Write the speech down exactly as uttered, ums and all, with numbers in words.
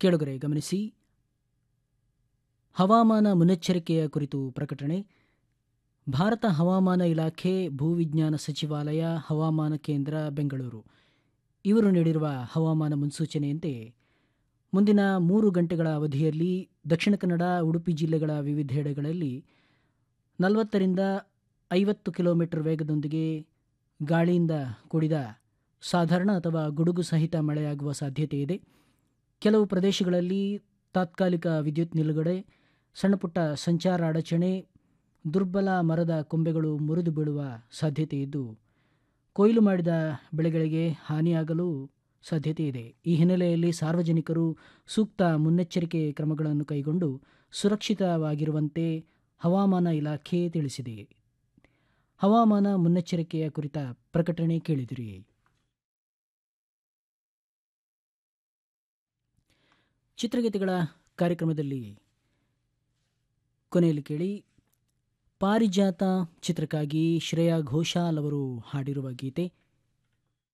ಕೇಳುಗರೆ ಗಮನಿಸಿ, ಹವಾಮಾನ ಮುನ್ನೆಚ್ಚರಿಕೆಯ ಕುರಿತು ಪ್ರಕಟಣೆ. ಭಾರತ ಹವಾಮಾನ ಇಲಾಖೆ, ಭೂವಿಜ್ಞಾನ ಸಚಿವಾಲಯ, ಹವಾಮಾನ ಕೇಂದ್ರ, ಬೆಂಗಳೂರು ಇವರು ನೀಡಿರುವ ಹವಾಮಾನ ಮುನ್ಸೂಚನೆಯಂತೆ ಮುಂದಿನ ಮೂರು ಗಂಟೆಗಳ ಅವಧಿಯಲ್ಲಿ ದಕ್ಷಿಣ ಕನ್ನಡ, ಉಡುಪಿ ಜಿಲ್ಲೆಗಳ ವಿವಿಧೆಡೆಗಳಲ್ಲಿ ನಲವತ್ತರಿಂದ ಐವತ್ತು ಕಿಲೋಮೀಟರ್ ವೇಗದೊಂದಿಗೆ ಗಾಳಿಯಿಂದ ಕೂಡಿದ ಸಾಧಾರಣ ಅಥವಾ ಗುಡುಗು ಸಹಿತ ಮಳೆಯಾಗುವ ಸಾಧ್ಯತೆ ಇದೆ. ಕೆಲವು ಪ್ರದೇಶಗಳಲ್ಲಿ ತಾತ್ಕಾಲಿಕ ವಿದ್ಯುತ್ ನಿಲುಗಡೆ, ಸಣ್ಣಪುಟ್ಟ ಸಂಚಾರ ಅಡಚಣೆ, ದುರ್ಬಲ ಮರದ ಕೊಂಬೆಗಳು ಮುರಿದು ಬೀಳುವ ಸಾಧ್ಯತೆ ಇದ್ದು, ಕೊಯ್ಲು ಮಾಡಿದ ಬೆಳೆಗಳಿಗೆ ಹಾನಿಯಾಗಲು ಸಾಧ್ಯತೆ ಇದೆ. ಈ ಹಿನ್ನೆಲೆಯಲ್ಲಿ ಸಾರ್ವಜನಿಕರು ಸೂಕ್ತ ಮುನ್ನೆಚ್ಚರಿಕೆ ಕ್ರಮಗಳನ್ನು ಕೈಗೊಂಡು ಸುರಕ್ಷಿತವಾಗಿರುವಂತೆ ಹವಾಮಾನ ಇಲಾಖೆ ತಿಳಿಸಿದೆ. ಹವಾಮಾನ ಮುನ್ನೆಚ್ಚರಿಕೆಯ ಕುರಿತ ಪ್ರಕಟಣೆ ಕೇಳಿದಿರಿ. ಚಿತ್ರಗೀತೆಗಳ ಕಾರ್ಯಕ್ರಮದಲ್ಲಿ ಕೊನೆಯಲ್ಲಿ ಕೇಳಿ, ಪಾರಿಜಾತ ಚಿತ್ರಕ್ಕಾಗಿ ಶ್ರೇಯಾ ಘೋಷಾಲ್ ಅವರು ಹಾಡಿರುವ ಗೀತೆ.